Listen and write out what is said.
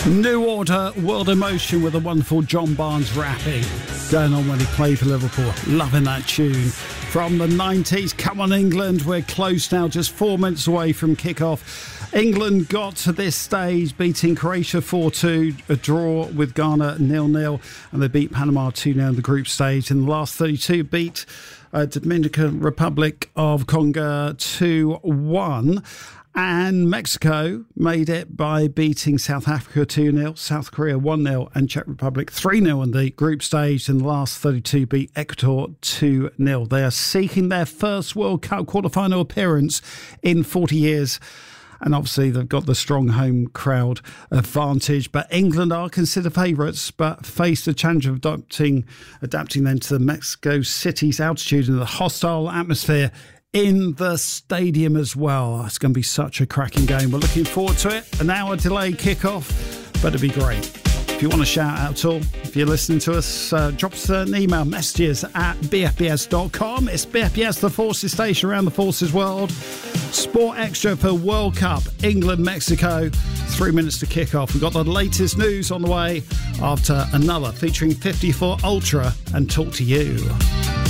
New Order, World Emotion with a wonderful John Barnes rapping going on when he played for Liverpool. Loving that tune. From the 90s, come on England, we're close now, just 4 minutes away from kick-off. England got to this stage, beating Croatia 4-2, a draw with Ghana 0-0, and they beat Panama 2-0 in the group stage. In the last 32, beat Dominican Republic of Congo 2-1. And Mexico made it by beating South Africa 2-0, South Korea 1-0 and Czech Republic 3-0 in the group stage. In the last 32, beat Ecuador 2-0. They are seeking their first World Cup quarter-final appearance in 40 years. And obviously they've got the strong home crowd advantage. But England are considered favourites, but face the challenge of adapting then to the Mexico City's altitude and the hostile atmosphere in the stadium as well. It's going to be such a cracking game. We're looking forward to it. An hour delay kickoff, but it'll be great. If you want to shout out at all, if you're listening to us, drop us an email, messages at bfbs.com. It's BFBS, the Forces station around the Forces world. Sport Extra for World Cup, England, Mexico. 3 minutes to kick off. We've got the latest news on the way after another featuring 54 Ultra and Talk to You.